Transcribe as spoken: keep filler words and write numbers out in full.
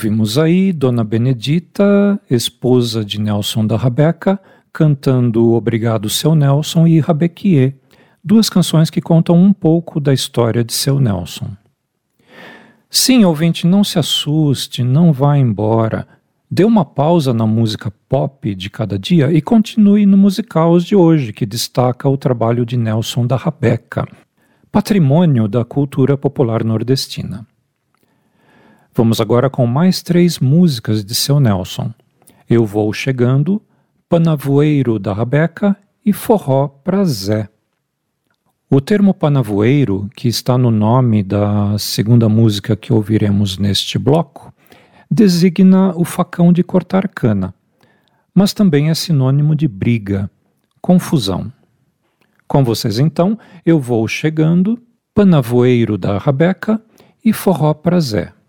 Ouvimos aí Dona Benedita, esposa de Nelson da Rabeca, cantando Obrigado, Seu Nelson e Rabequiê, duas canções que contam um pouco da história de Seu Nelson. Sim, ouvinte, não se assuste, não vá embora. Dê uma pausa na música pop de cada dia e continue no Musicaus de hoje, que destaca o trabalho de Nelson da Rabeca, patrimônio da cultura popular nordestina. Vamos agora com mais três músicas de Seu Nelson: Eu Vou Chegando, Panavoeiro da Rabeca e Forró pra Zé. O termo panavoeiro, que está no nome da segunda música que ouviremos neste bloco, designa o facão de cortar cana, mas também é sinônimo de briga, confusão. Com vocês então, Eu Vou Chegando, Panavoeiro da Rabeca e Forró pra Zé.